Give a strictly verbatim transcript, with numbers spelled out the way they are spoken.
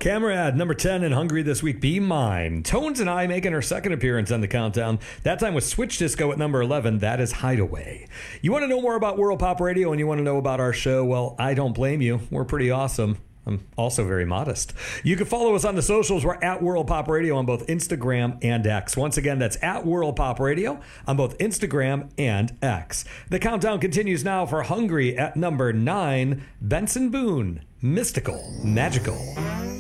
Camera ad number ten in Hungary this week, Be Mine. Tones and I making our second appearance on the countdown. That time with Switch Disco at number eleven. That is Hideaway. You want to know more about World Pop Radio and you want to know about our show? Well, I don't blame you. We're pretty awesome. I'm also very modest. You can follow us on the socials. We're at World Pop Radio on both Instagram and X. Once again, that's at World Pop Radio on both Instagram and X. The countdown continues now for Hungary at number nine, Benson Boone, Mystical, Magical.